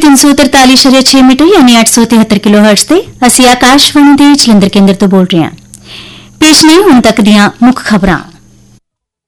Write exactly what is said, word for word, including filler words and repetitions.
तीन सौ तरताली शरिया छे मीटर यानी अठ सौ तिहत्तर किलो हर्ट्ज ते असी आकाशवाणी दे जलंधर केंद्र तो बोल रहे हैं। पेश ने हुण तक दियां मुख खबरां।